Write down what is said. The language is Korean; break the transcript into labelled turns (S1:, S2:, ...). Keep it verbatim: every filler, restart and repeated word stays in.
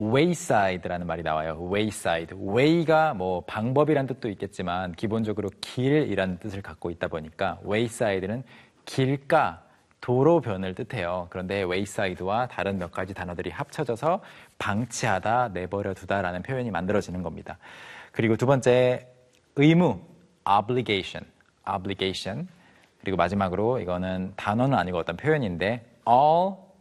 S1: wayside라는 말이 나와요. wayside. way가 뭐 방법이란 뜻도 있겠지만 기본적으로 길이라는 뜻을 갖고 있다 보니까 wayside는 길가, 도로변을 뜻해요. 그런데 wayside와 다른 몇 가지 단어들이 합쳐져서 방치하다, 내버려 두다라는 표현이 만들어지는 겁니다. 그리고 두 번째, 의무, obligation, obligation. 그리고 마지막으로 이거는 단어는 아니고 어떤 표현인데 all